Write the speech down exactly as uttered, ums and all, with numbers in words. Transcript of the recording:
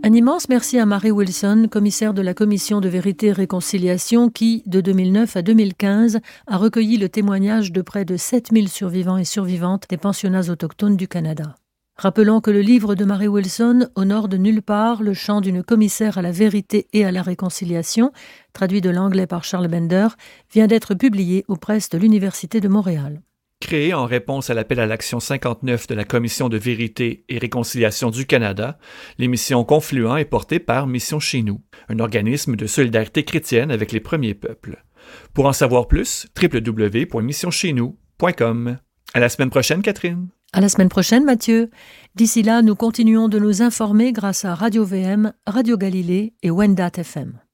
Un immense merci à Mary Wilson, commissaire de la Commission de vérité et réconciliation qui, de deux mille neuf à deux mille quinze, a recueilli le témoignage de près de sept mille survivants et survivantes des pensionnats autochtones du Canada. Rappelons que le livre de Mary Wilson honore de nulle part le chant d'une commissaire à la vérité et à la réconciliation, traduit de l'anglais par Charles Bender, vient d'être publié aux presses de l'Université de Montréal. Créée en réponse à l'appel à l'action cinquante-neuf de la Commission de vérité et réconciliation du Canada, l'émission Confluent est portée par Mission Chez nous, un organisme de solidarité chrétienne avec les premiers peuples. Pour en savoir plus, w w w point mission chez nous point com. À la semaine prochaine, Catherine. À la semaine prochaine, Mathieu. D'ici là, nous continuons de nous informer grâce à Radio V M, Radio Galilée et Wendat F M.